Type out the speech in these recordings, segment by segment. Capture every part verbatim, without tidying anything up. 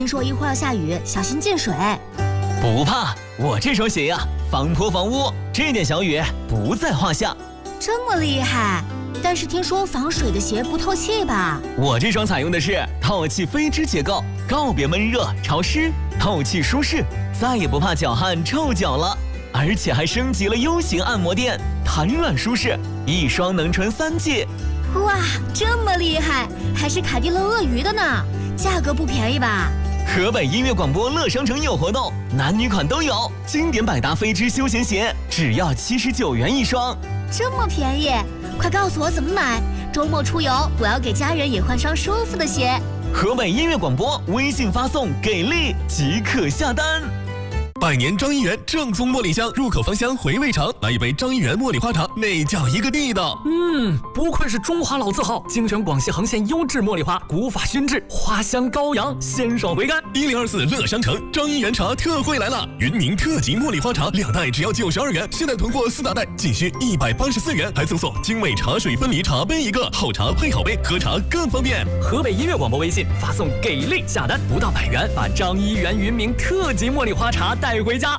听说一会儿要下雨，小心进水。 不怕，我这双鞋呀、啊，防泼防污，这点小雨不在话下。 这么厉害？但是听说防水的鞋不透气吧？ 我这双采用的是透气飞织结构，告别闷热潮湿，透气舒适，再也不怕脚汗臭脚了。而且还升级了 U 型按摩垫，弹软舒适，一双能穿三季。 哇，这么厉害，还是凯迪乐鳄鱼的呢，价格不便宜吧？ 河北音乐广播乐商城有活动，男女款都有，经典百搭飞织休闲鞋只要七十九元一双， 这么便宜，快告诉我怎么买，周末出游我要给家人也换双舒服的鞋。 河北音乐广播微信发送给力即可下单。 百年张一元正宗茉莉香，入口芳香，回味长。来一杯张一元茉莉花茶，那叫一个地道。 嗯，不愧是中华老字号，精选广西横县优质茉莉花，古法熏制，花香高扬，鲜爽回甘。 一零二四乐商城张一元茶特惠来了，云宁特级茉莉花茶两袋只要九十二元，现在囤货四大袋仅需一百八十四元，还赠送精美茶水分离茶杯一个，好茶配好杯，喝茶更方便。 河北音乐广播微信发送给力下单，不到百元，把张一元云明特级茉莉花茶带回家。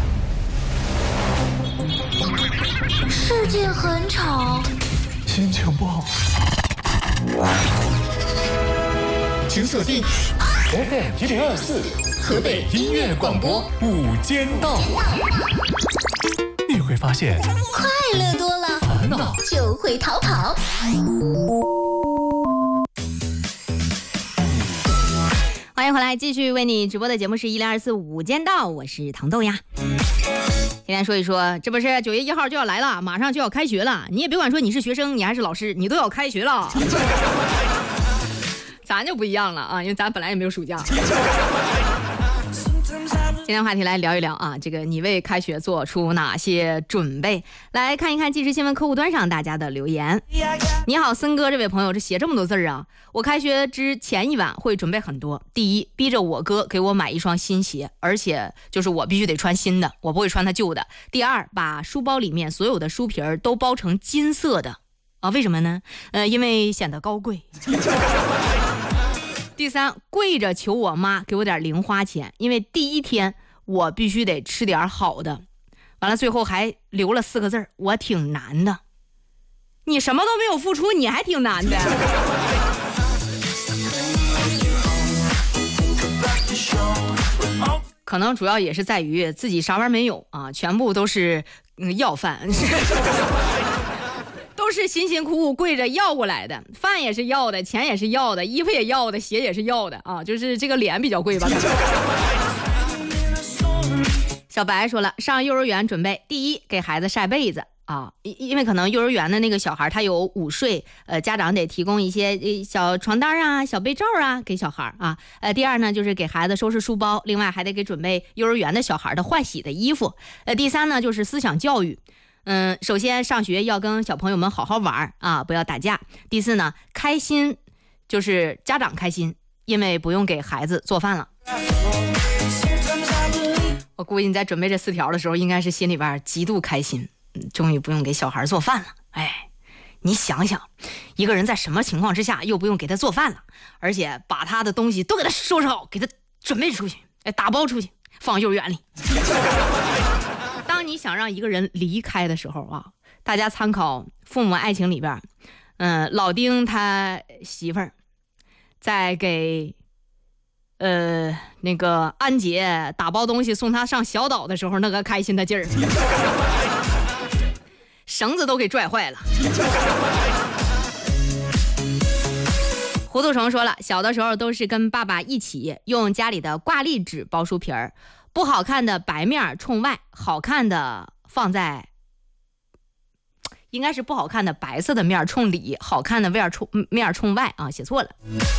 世界很吵， 心情不好，请锁定 F M 一零二四河北音乐广播午间道，你会发现快乐多了， 烦恼就会逃跑。 欢迎回来，继续为你直播的节目是一零二四午间道，我是糖豆呀。今天说一说，这不是九月一号就要来了，马上就要开学了，你也别管说你是学生，你还是老师，你都要开学了。咱就不一样了啊，因为咱本来也没有暑假。今天话题来聊一聊啊，这个你为开学做出哪些准备？来看一看即时新闻客户端上大家的留言。你好，森哥，这位朋友，这写这么多字啊！我开学之前一晚会准备很多。第一，逼着我哥给我买一双新鞋，而且就是我必须得穿新的，我不会穿他旧的。第二，把书包里面所有的书皮儿都包成金色的啊，为什么呢？呃，因为显得高贵。第三，跪着求我妈给我点零花钱，因为第一天我必须得吃点好的。完了，最后还留了四个字，我挺难的。你什么都没有付出，你还挺难的。可能主要也是在于自己啥玩意儿没有啊，全部都是、嗯、要饭。都是辛辛苦苦跪着要过来的，饭也是要的，钱也是要的，衣服也要的，鞋也是要的啊，就是这个脸比较贵吧。小白说了，上幼儿园准备第一，给孩子晒被子啊，因为可能幼儿园的那个小孩他有午睡，呃，家长得提供一些小床单啊、小被罩啊给小孩啊。呃，第二呢，就是给孩子收拾书包，另外还得给准备幼儿园的小孩的换洗的衣服。呃，第三呢，就是思想教育。嗯，首先上学要跟小朋友们好好玩啊，不要打架。第四呢，开心就是家长开心，因为不用给孩子做饭了。我估计你在准备这四条的时候，应该是心里边极度开心，嗯，终于不用给小孩做饭了。哎，你想想，一个人在什么情况之下又不用给他做饭了，而且把他的东西都给他收拾好，给他准备出去，哎，打包出去，放幼儿园里。当你想让一个人离开的时候啊，大家参考《父母爱情》里边，嗯、呃，老丁他媳妇儿在给呃那个安杰打包东西送他上小岛的时候，那个开心的劲儿，绳子都给拽坏了。糊涂虫说了，小的时候都是跟爸爸一起用家里的挂历纸包书皮儿。不好看的白面冲外，好看的放在，应该是不好看的白色的面冲里，好看的面冲面冲外啊，写错了。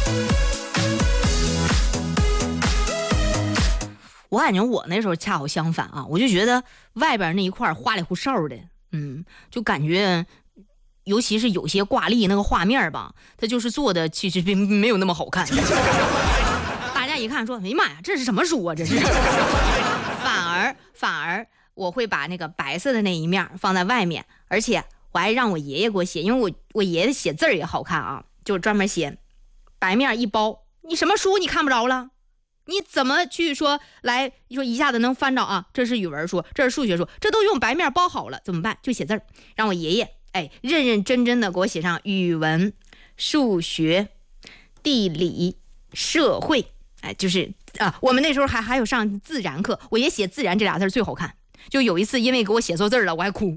我感觉我那时候恰好相反啊，我就觉得外边那一块花里胡哨的，嗯，就感觉，尤其是有些挂历那个画面吧，它就是做的其实并没有那么好看。大家一看说，哎呀妈呀，这是什么书啊？这是。反而反而我会把那个白色的那一面放在外面，而且我还让我爷爷给我写，因为我我爷爷写字儿也好看啊，就专门写白面一包，你什么书你看不着了， 你怎么去说来说一下子能翻着啊？这是语文书，这是数学书，这都用白面包好了，怎么办？就写字儿，让我爷爷哎认认真真的给我写上语文、数学、地理、社会，哎，就是啊，我们那时候还还有上自然课，我爷写自然这俩字最好看。就有一次因为给我写错字了，我还哭。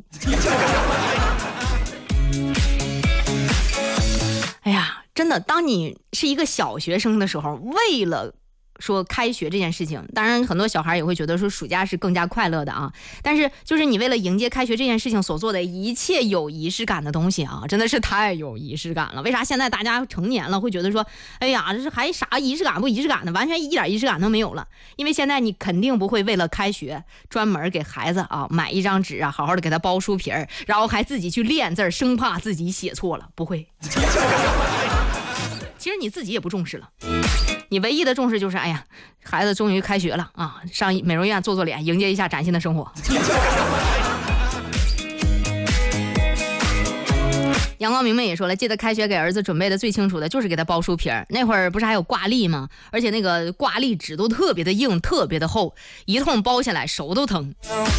哎呀，真的，当你是一个小学生的时候，为了说开学这件事情，当然很多小孩也会觉得说暑假是更加快乐的啊，但是就是你为了迎接开学这件事情所做的一切有仪式感的东西啊，真的是太有仪式感了。为啥现在大家成年了会觉得说，哎呀，这是还啥仪式感不仪式感的，完全一点仪式感都没有了？因为现在你肯定不会为了开学专门给孩子啊买一张纸啊，好好的给他包书皮儿，然后还自己去练字，生怕自己写错了，不会。其实你自己也不重视了，你唯一的重视就是，哎呀，孩子终于开学了啊，上美容院做做脸，迎接一下崭新的生活。阳光明媚也说了，记得开学给儿子准备的最清楚的就是给他包书皮儿。那会儿不是还有挂历吗？而且那个挂历纸都特别的硬，特别的厚，一通包下来手都疼。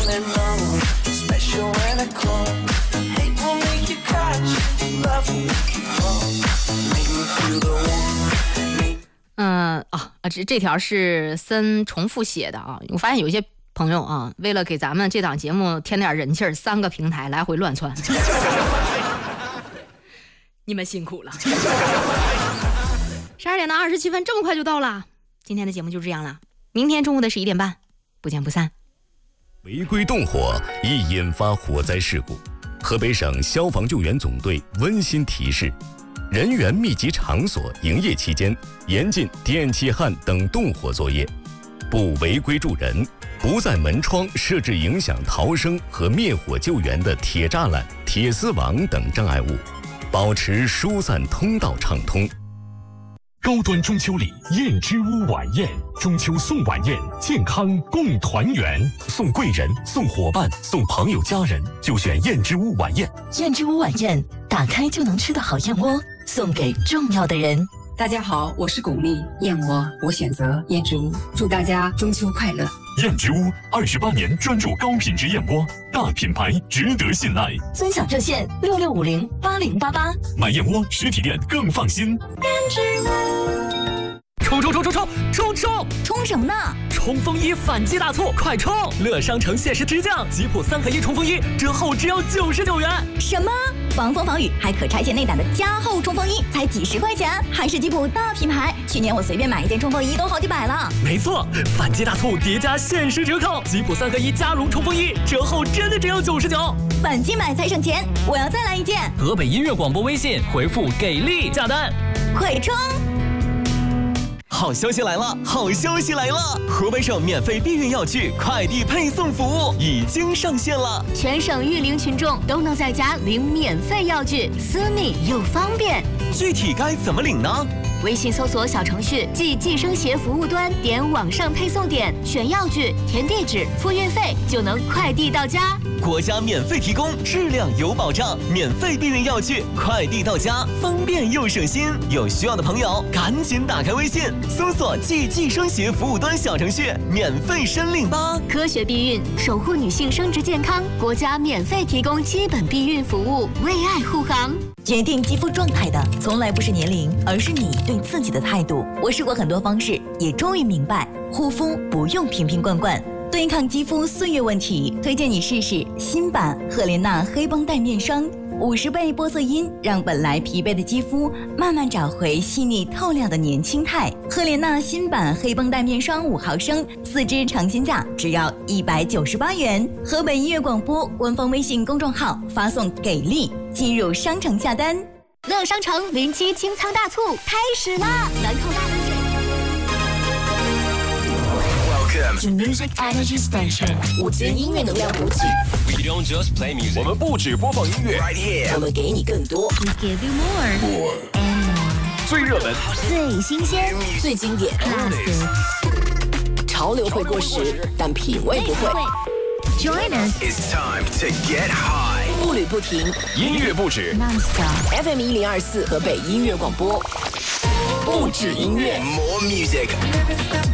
嗯啊啊，这这条是森重复写的啊。我发现有些朋友啊，为了给咱们这档节目添点人气儿，三个平台来回乱窜。你们辛苦了。十二点的二十七分，这么快就到了。今天的节目就这样了，明天中午的十一点半，不见不散。 违规动火易引发火灾事故，河北省消防救援总队温馨提示：人员密集场所营业期间，严禁电气焊等动火作业，不违规助人，不在门窗设置影响逃生和灭火救援的铁栅栏、铁丝网等障碍物，保持疏散通道畅通。 高端中秋礼，燕之屋晚宴，中秋送晚宴，健康共团圆，送贵人、送伙伴、送朋友家人，就选燕之屋晚宴。 燕之屋晚宴，打开就能吃的好燕窝，送给重要的人。 大家好，我是巩俐，燕窝我选择燕之屋，祝大家中秋快乐。 燕之屋二十八年专注高品质燕窝，大品牌值得信赖。 尊享热线六六五零八零八八， 买燕窝实体店更放心。 燕之屋。 冲冲冲冲冲冲冲！ 冲什么呢？ 冲锋衣反击大促，快冲！乐商城限时直降，吉普三合一冲锋衣折后只要九十九元。 什么？防风防雨还可拆卸内胆的加厚冲锋衣，才几十块钱，还是吉普大品牌。去年我随便买一件冲锋衣都好几百了。 没错，反击大促叠加限时折扣，吉普三合一加绒冲锋衣折后真的只要九十九。 反击买才省钱，我要再来一件。 河北音乐广播微信回复给力下单， 快冲！ 好消息来了！好消息来了！河北省免费避孕药具快递配送服务已经上线了， 全省育龄群众都能在家领免费药具，私密又方便。 具体该怎么领呢？ 微信搜索小程序即计生协服务端，点网上配送点，选药具，填地址，付运费，就能快递到家。 国家免费提供，质量有保障，免费避孕药具快递到家，方便又省心。有需要的朋友赶紧打开微信，搜索即计生协服务端小程序，免费申领吧。 科学避孕，守护女性生殖健康，国家免费提供基本避孕服务，为爱护航。 决定肌肤状态的从来不是年龄，而是你对自己的态度。我试过很多方式，也终于明白，护肤不用瓶瓶罐罐。对抗肌肤岁月问题，推荐你试试新版赫莲娜黑绷带面霜，五十倍玻色因让本来疲惫的肌肤慢慢找回细腻透亮的年轻态。赫莲娜新版黑绷带面霜五毫升，四支尝鲜价只要一百九十八元。河北音乐广播官方微信公众号发送给力，进入商城下单。 乐商城零七清仓大促开始啦！兰蔻大分水。 To Music Energy Station， 五间音乐能量补给。 We don't just play music， 我们不只播放音乐 ，right here， 我们给你更多。 We give you more more and more， 最热门、 最新鲜、 最经典。 Classic， 潮流会过时，但品味不会。 Join us， It's time to get high， 步履不停， 音乐不止 ，Non-stop ，F M 一零二四河北音乐广播，不止音乐 ，More music。